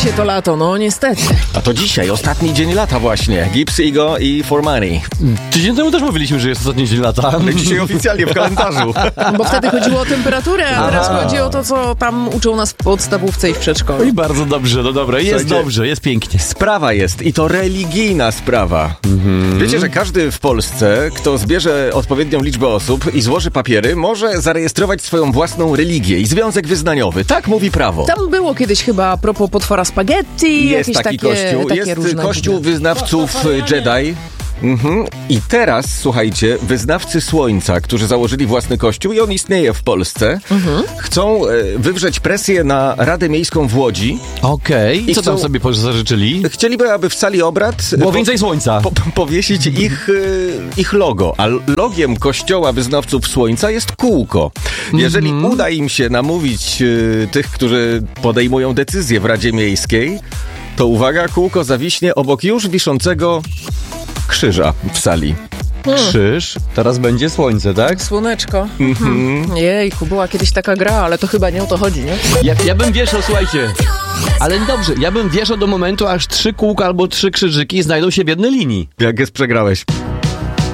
się to lato, no niestety. A to dzisiaj, ostatni dzień lata właśnie. Gibbs, Ego i For Money. Tydzień temu też mówiliśmy, że jest ostatni dzień lata. Ale dzisiaj oficjalnie w kalendarzu. Bo wtedy chodziło o temperaturę, a teraz chodzi o to, co tam uczą nas w podstawówce i w przedszkolu. I bardzo dobrze, no dobra, jest Słuchajcie, dobrze, jest pięknie. Sprawa jest i to religijna sprawa. Wiecie, że każdy w Polsce, kto zbierze odpowiednią liczbę osób i złoży papiery, może zarejestrować swoją własną religię i związek wyznaniowy. Tak mówi prawo. Tam było kiedyś chyba a propos potwora spaghetti, Jest jakieś taki takie, kościół, takie jest różne kościół dziwne. wyznawców Jedi. I teraz, słuchajcie, wyznawcy Słońca, którzy założyli własny kościół i on istnieje w Polsce, chcą wywrzeć presję na Radę Miejską w Łodzi. Okej, I co tam chcą- sobie zażyczyli? Chcieliby, aby w sali obrad Było więcej słońca. powiesić ich logo. A logiem kościoła wyznawców Słońca jest kółko. Jeżeli uda im się namówić tych, którzy podejmują decyzje w Radzie Miejskiej, to uwaga, kółko zawiśnie obok już wiszącego krzyża w sali. Krzyż, teraz będzie słońce, tak? Słoneczko. Jejku, była kiedyś taka gra, ale to chyba nie o to chodzi, nie? Ja bym wieszał, słuchajcie. Ale dobrze, ja bym wieszał do momentu, aż 3 kółka albo 3 krzyżyki znajdą się w jednej linii. Jak jest przegrałeś?